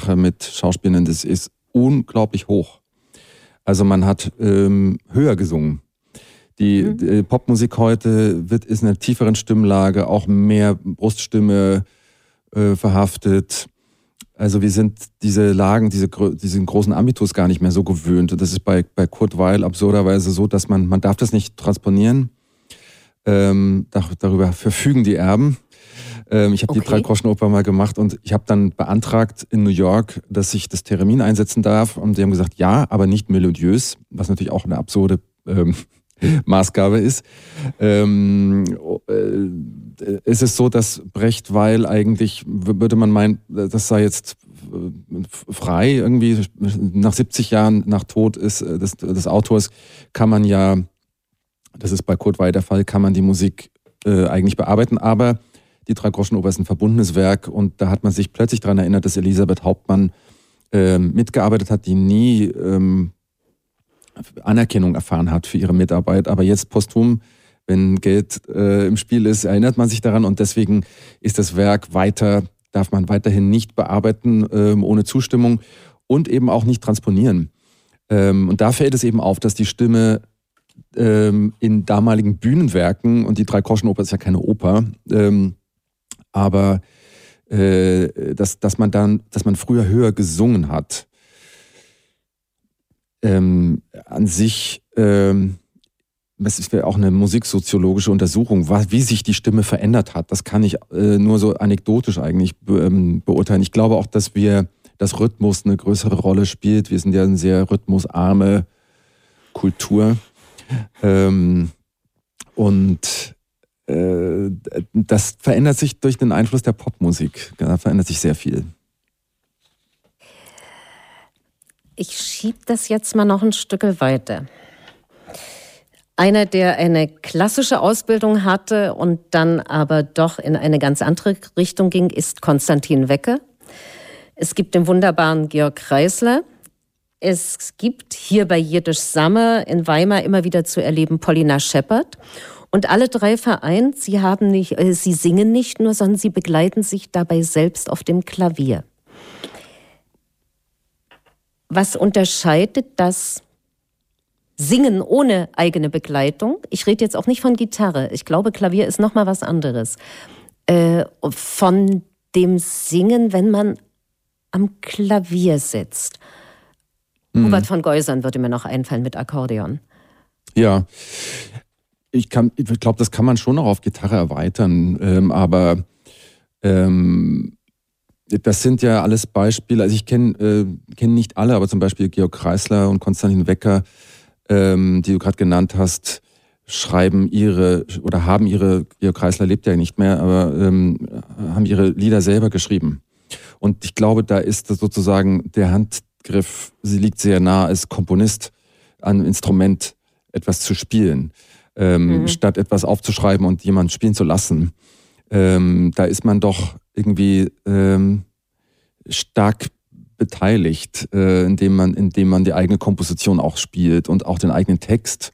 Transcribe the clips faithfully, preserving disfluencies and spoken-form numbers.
Absprache mit Schauspielern, das ist unglaublich hoch. Also man hat ähm, höher gesungen. Die, mhm. die Popmusik heute wird, ist in einer tieferen Stimmlage, auch mehr Bruststimme äh, verhaftet. Also wir sind diese Lagen, diese, diesen großen Ambitus gar nicht mehr so gewöhnt. Und das ist bei, bei Kurt Weill absurderweise so, dass man, man darf das nicht transponieren. Ähm, darüber verfügen die Erben. Ähm, ich habe okay. die Drei-Groschen-Oper mal gemacht und ich habe dann beantragt in New York, dass ich das Theremin einsetzen darf. Und die haben gesagt, ja, aber nicht melodiös, was natürlich auch eine absurde ähm, Maßgabe ist. Ähm, äh, es ist so, dass Brecht Weil eigentlich, würde man meinen, das sei jetzt frei, irgendwie nach siebzig Jahren nach Tod ist, des, des Autors kann man ja, das ist bei Kurt Weill der Fall, kann man die Musik äh, eigentlich bearbeiten, aber die Drei-Groschen-Oper ist ein verbundenes Werk und da hat man sich plötzlich daran erinnert, dass Elisabeth Hauptmann äh, mitgearbeitet hat, die nie ähm, Anerkennung erfahren hat für ihre Mitarbeit, aber jetzt posthum, wenn Geld äh, im Spiel ist, erinnert man sich daran und deswegen ist das Werk weiter, darf man weiterhin nicht bearbeiten ähm, ohne Zustimmung und eben auch nicht transponieren. Ähm, und da fällt es eben auf, dass die Stimme ähm, in damaligen Bühnenwerken, und die Drei-Groschen-Oper ist ja keine Oper, ähm, aber äh, dass, dass man dann, dass man früher höher gesungen hat. Ähm, an sich, ähm, das ist auch eine musiksoziologische Untersuchung, wie sich die Stimme verändert hat. Das kann ich äh, nur so anekdotisch eigentlich be ähm, beurteilen. Ich glaube auch, dass wir, dass Rhythmus eine größere Rolle spielt. Wir sind ja eine sehr rhythmusarme Kultur. Ähm, und äh, das verändert sich durch den Einfluss der Popmusik. Da verändert sich sehr viel. Ich schiebe das jetzt mal noch ein Stück weiter. Einer, der eine klassische Ausbildung hatte und dann aber doch in eine ganz andere Richtung ging, ist Konstantin Wecker. Es gibt den wunderbaren Georg Kreisler. Es gibt hier bei Jiddisch Summer in Weimar immer wieder zu erleben Paulina Shepard. Und alle drei vereint, sie, haben nicht, äh, sie singen nicht nur, sondern sie begleiten sich dabei selbst auf dem Klavier. Was unterscheidet das Singen ohne eigene Begleitung? Ich rede jetzt auch nicht von Gitarre. Ich glaube, Klavier ist noch mal was anderes. Äh, von dem Singen, wenn man am Klavier sitzt. Mhm. Hubert von Geusern würde mir noch einfallen mit Akkordeon. Ja, ich, ich glaube, das kann man schon noch auf Gitarre erweitern. Ähm, aber ähm, das sind ja alles Beispiele. Also ich kenne äh, kenn nicht alle, aber zum Beispiel Georg Kreisler und Konstantin Wecker, ähm, die du gerade genannt hast, schreiben ihre oder haben ihre, Georg Kreisler lebt ja nicht mehr, aber ähm, haben ihre Lieder selber geschrieben. Und ich glaube, da ist das sozusagen der Handgriff, sie liegt sehr nah als Komponist an Instrument etwas zu spielen, ähm, mhm. statt etwas aufzuschreiben und jemanden spielen zu lassen. Ähm, da ist man doch irgendwie ähm, stark beteiligt, äh, indem man, indem man die eigene Komposition auch spielt und auch den eigenen Text.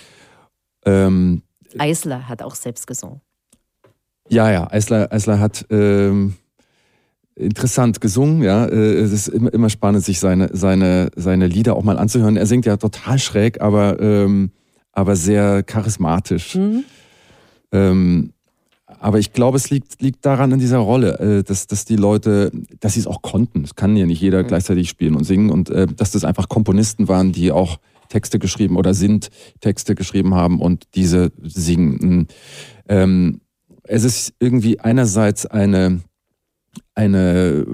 Ähm, Eisler hat auch selbst gesungen. Ja, ja, Eisler, Eisler hat ähm, interessant gesungen, ja. Es ist immer, immer spannend, sich seine, seine, seine Lieder auch mal anzuhören. Er singt ja total schräg, aber, ähm, aber sehr charismatisch. Mhm. Ähm, aber ich glaube, es liegt, liegt daran in dieser Rolle, äh, dass, dass die Leute, dass sie es auch konnten. Es kann ja nicht jeder mhm. gleichzeitig spielen und singen. Und äh, dass das einfach Komponisten waren, die auch Texte geschrieben oder sind Texte geschrieben haben und diese singen. Ähm, es ist irgendwie einerseits eine, eine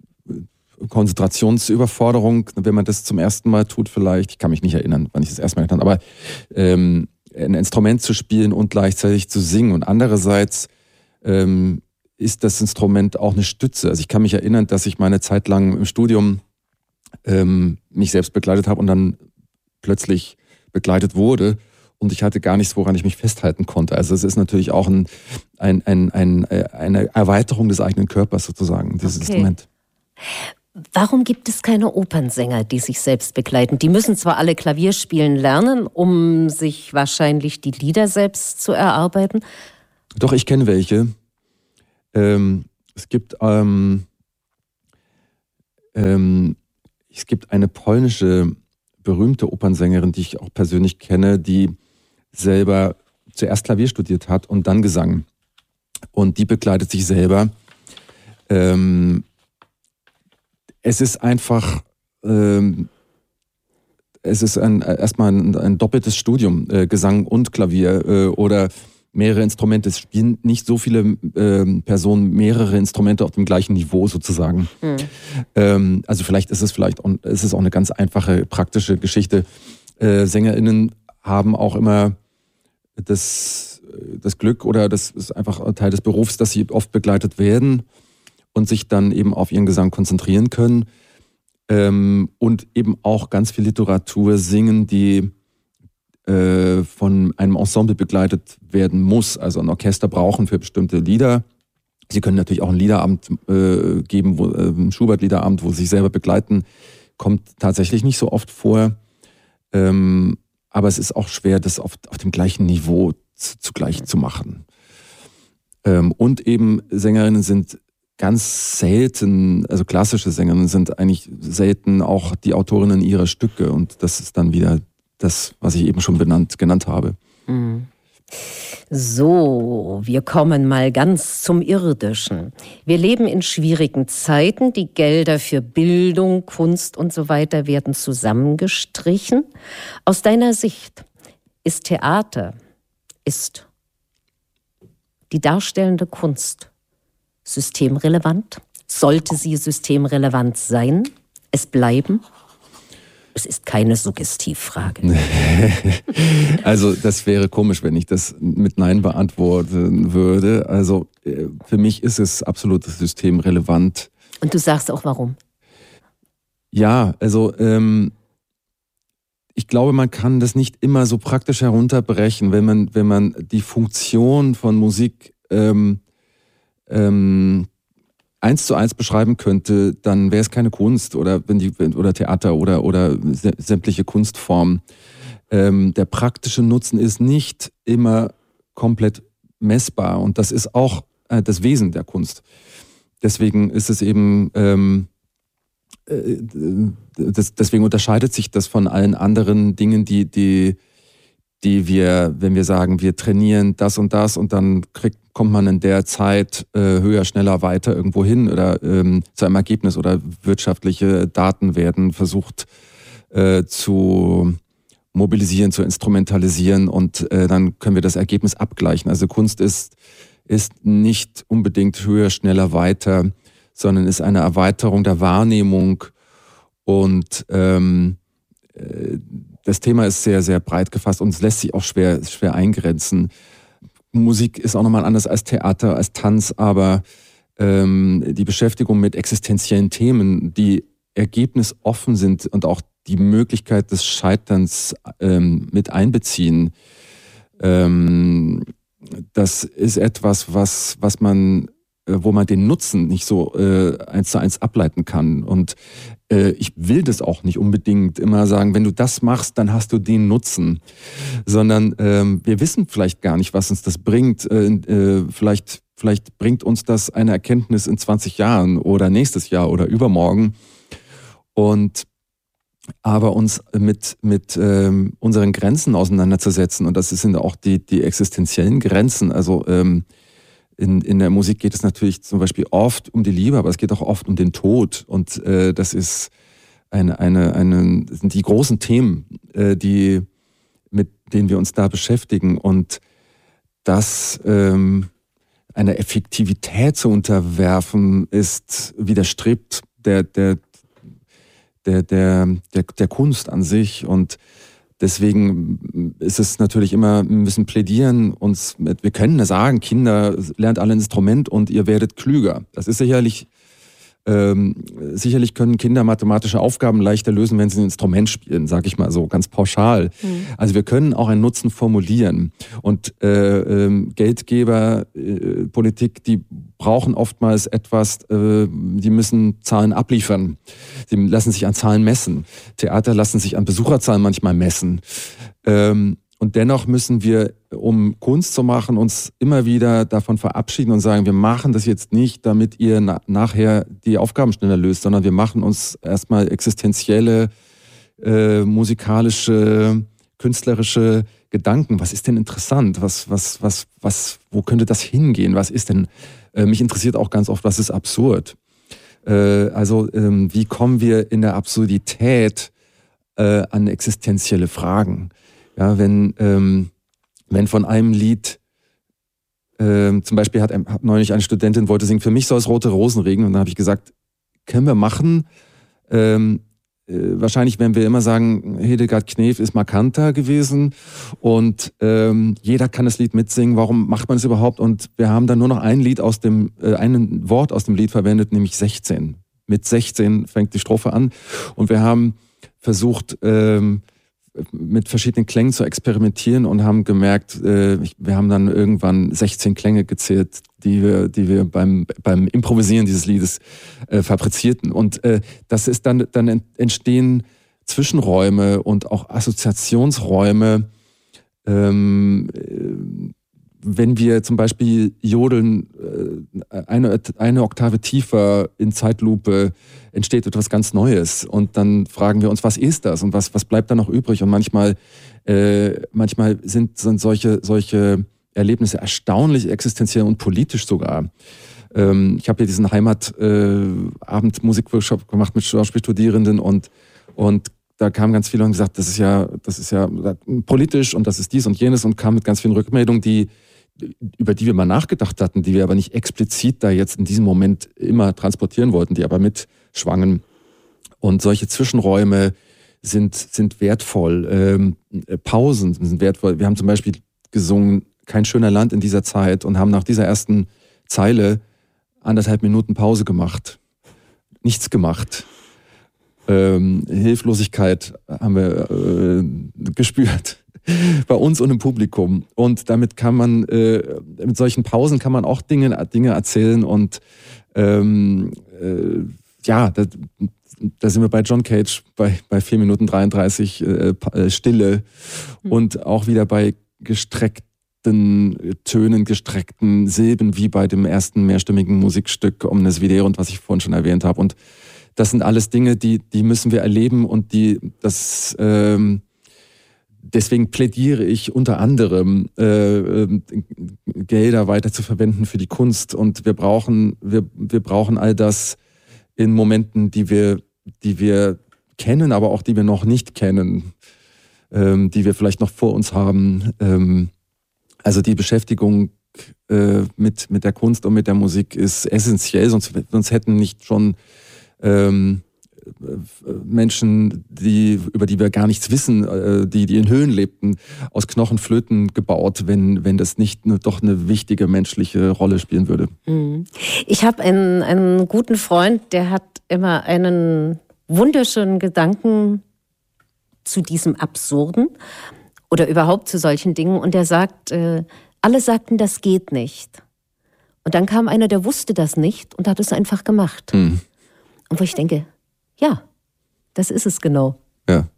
Konzentrationsüberforderung, wenn man das zum ersten Mal tut vielleicht. Ich kann mich nicht erinnern, wann ich das erste Mal getan habe, aber ähm, ein Instrument zu spielen und gleichzeitig zu singen. Und andererseits ähm, ist das Instrument auch eine Stütze. Also ich kann mich erinnern, dass ich meine Zeit lang im Studium ähm, mich selbst begleitet habe und dann plötzlich begleitet wurde und ich hatte gar nichts, woran ich mich festhalten konnte. Also es ist natürlich auch ein, ein, ein, ein, eine Erweiterung des eigenen Körpers sozusagen, dieses okay. Instrument. Warum gibt es keine Opernsänger, die sich selbst begleiten? Die müssen zwar alle Klavier spielen lernen, um sich wahrscheinlich die Lieder selbst zu erarbeiten. Doch, ich kenne welche. Ähm, es gibt ähm, ähm, es gibt eine polnische berühmte Opernsängerin, die ich auch persönlich kenne, die selber zuerst Klavier studiert hat und dann Gesang. Und die begleitet sich selber. Ähm, es ist einfach, ähm, es ist ein, erstmal ein, ein doppeltes Studium, äh, Gesang und Klavier äh, oder mehrere Instrumente. Es spielen nicht so viele äh, Personen mehrere Instrumente auf dem gleichen Niveau sozusagen. Mhm. Ähm, also vielleicht ist es vielleicht auch, ist es auch eine ganz einfache, praktische Geschichte. Äh, SängerInnen haben auch immer das, das Glück oder das ist einfach Teil des Berufs, dass sie oft begleitet werden und sich dann eben auf ihren Gesang konzentrieren können. Ähm, und eben auch ganz viel Literatur singen, die äh, von einem Ensemble begleitet werden muss. Also ein Orchester brauchen für bestimmte Lieder. Sie können natürlich auch ein Liederabend äh, geben, wo, äh, ein Schubert-Liederabend, wo sie sich selber begleiten. Kommt tatsächlich nicht so oft vor. Ähm, aber es ist auch schwer, das auf, auf dem gleichen Niveau zu, zugleich zu machen. Ähm, und eben Sängerinnen sind ganz selten, also klassische Sängerinnen sind eigentlich selten auch die Autorinnen ihrer Stücke. Und das ist dann wieder das, was ich eben schon benannt, genannt habe. So, wir kommen mal ganz zum Irdischen. Wir leben in schwierigen Zeiten. Die Gelder für Bildung, Kunst und so weiter werden zusammengestrichen. Aus deiner Sicht ist Theater, ist die darstellende Kunst systemrelevant? Sollte sie systemrelevant sein? Es bleiben? Es ist keine Suggestivfrage. Also das wäre komisch, wenn ich das mit Nein beantworten würde. Also für mich ist es absolut systemrelevant. Und du sagst auch warum? Ja, also ähm, ich glaube, man kann das nicht immer so praktisch herunterbrechen, wenn man, wenn man die Funktion von Musik ähm, ähm, eins zu eins beschreiben könnte, dann wäre es keine Kunst oder wenn die oder Theater oder oder sämtliche Kunstformen. Ähm, der praktische Nutzen ist nicht immer komplett messbar und das ist auch äh, das Wesen der Kunst. Deswegen ist es eben ähm, äh, das, deswegen unterscheidet sich das von allen anderen Dingen, die die die wir, wenn wir sagen, wir trainieren das und das und dann kriegt, kommt man in der Zeit äh, höher, schneller, weiter irgendwo hin oder ähm, zu einem Ergebnis oder wirtschaftliche Daten werden versucht äh, zu mobilisieren, zu instrumentalisieren und äh, dann können wir das Ergebnis abgleichen. Also Kunst ist, ist nicht unbedingt höher, schneller, weiter, sondern ist eine Erweiterung der Wahrnehmung und ähm, äh, das Thema ist sehr, sehr breit gefasst und es lässt sich auch schwer, schwer eingrenzen. Musik ist auch nochmal anders als Theater, als Tanz, aber ähm, die Beschäftigung mit existenziellen Themen, die ergebnisoffen sind und auch die Möglichkeit des Scheiterns ähm, mit einbeziehen, ähm, das ist etwas, was, was man, äh, wo man den Nutzen nicht so äh, eins zu eins ableiten kann. Und ich will das auch nicht unbedingt immer sagen, wenn du das machst, dann hast du den Nutzen. Sondern ähm, wir wissen vielleicht gar nicht, was uns das bringt. Äh, äh, vielleicht, vielleicht bringt uns das eine Erkenntnis in zwanzig Jahren oder nächstes Jahr oder übermorgen. Und aber uns mit, mit ähm, unseren Grenzen auseinanderzusetzen, und das sind auch die, die existenziellen Grenzen, also ähm, In, in der Musik geht es natürlich zum Beispiel oft um die Liebe, aber es geht auch oft um den Tod. Und äh, das ist eine, eine, eine, sind die großen Themen, äh, die, mit denen wir uns da beschäftigen. Und das ähm, einer Effektivität zu unterwerfen, ist widerstrebt der, der, der, der, der, der Kunst an sich. Und deswegen ist es natürlich immer, wir müssen plädieren, uns mit, wir können sagen, Kinder, lernt alle ein Instrument und ihr werdet klüger. Das ist sicherlich, ähm, sicherlich können Kinder mathematische Aufgaben leichter lösen, wenn sie ein Instrument spielen, sage ich mal so, ganz pauschal. Mhm. Also wir können auch einen Nutzen formulieren. Und äh, äh, Geldgeber, äh, Politik, die brauchen oftmals etwas, äh, die müssen Zahlen abliefern. Sie lassen sich an Zahlen messen. Theater lassen sich an Besucherzahlen manchmal messen. Ähm, und dennoch müssen wir, um Kunst zu machen, uns immer wieder davon verabschieden und sagen, wir machen das jetzt nicht, damit ihr na- nachher die Aufgaben schneller löst, sondern wir machen uns erstmal existenzielle, äh, musikalische, künstlerische Gedanken. Was ist denn interessant? Was, was, was, was, wo könnte das hingehen? Was ist denn, äh, mich interessiert auch ganz oft, was ist absurd? Äh, also, ähm, wie kommen wir in der Absurdität äh, an existenzielle Fragen? Ja, wenn, ähm, wenn von einem Lied, ähm, zum Beispiel hat, hat neulich eine Studentin wollte singen, für mich soll es rote Rosen regnen, und dann habe ich gesagt, können wir machen. Ähm, äh, wahrscheinlich werden wir immer sagen, Hildegard Knef ist markanter gewesen und ähm, jeder kann das Lied mitsingen. Warum macht man es überhaupt? Und wir haben dann nur noch ein Lied aus dem, äh, ein Wort aus dem Lied verwendet, nämlich sechzehn. Mit sechzehn fängt die Strophe an und wir haben versucht, ähm, mit verschiedenen Klängen zu experimentieren und haben gemerkt, äh, wir haben dann irgendwann sechzehn Klänge gezählt, die wir, die wir beim, beim Improvisieren dieses Liedes äh, fabrizierten. Und äh, das ist dann, dann entstehen Zwischenräume und auch Assoziationsräume. Ähm, äh, wenn wir zum Beispiel jodeln, äh, eine, eine Oktave tiefer in Zeitlupe, entsteht etwas ganz Neues. Und dann fragen wir uns, was ist das und was, was bleibt da noch übrig? Und manchmal, äh, manchmal sind, sind solche, solche Erlebnisse erstaunlich existenziell und politisch sogar. Ähm, ich habe hier diesen Heimatabend äh, Musikworkshop gemacht mit Schauspielstudierenden und, und da kamen ganz viele und gesagt, das ist ja, das ist ja politisch und das ist dies und jenes und kamen mit ganz vielen Rückmeldungen, die über die wir mal nachgedacht hatten, die wir aber nicht explizit da jetzt in diesem Moment immer transportieren wollten, die aber mitschwangen. Und solche Zwischenräume sind, sind wertvoll. Ähm, Pausen sind wertvoll. Wir haben zum Beispiel gesungen, Kein schöner Land in dieser Zeit und haben nach dieser ersten Zeile anderthalb Minuten Pause gemacht. Nichts gemacht. Ähm, Hilflosigkeit haben wir äh, gespürt. Bei uns und im Publikum. Und damit kann man, äh, mit solchen Pausen kann man auch Dinge, Dinge erzählen und ähm, äh, ja, da, da sind wir bei John Cage bei, bei vier Minuten dreiunddreißig äh, Stille mhm. und auch wieder bei gestreckten Tönen, gestreckten Silben, wie bei dem ersten mehrstimmigen Musikstück Omnes Video und was ich vorhin schon erwähnt habe. Und das sind alles Dinge, die, die müssen wir erleben und die, das, ähm, deswegen plädiere ich unter anderem, äh, Gelder weiter zu verwenden für die Kunst. Und wir brauchen, wir, wir brauchen all das in Momenten, die wir, die wir kennen, aber auch die wir noch nicht kennen, ähm, die wir vielleicht noch vor uns haben. Ähm, also die Beschäftigung äh, mit, mit der Kunst und mit der Musik ist essentiell, sonst, sonst hätten nicht schon ähm, Menschen, die, über die wir gar nichts wissen, die, die in Höhlen lebten, aus Knochenflöten gebaut, wenn, wenn das nicht eine, doch eine wichtige menschliche Rolle spielen würde. Ich habe einen, einen guten Freund, der hat immer einen wunderschönen Gedanken zu diesem Absurden oder überhaupt zu solchen Dingen. Und der sagt, äh, alle sagten, das geht nicht. Und dann kam einer, der wusste das nicht und hat es einfach gemacht. Mhm. Und wo ich denke, ja, das ist es genau. Ja.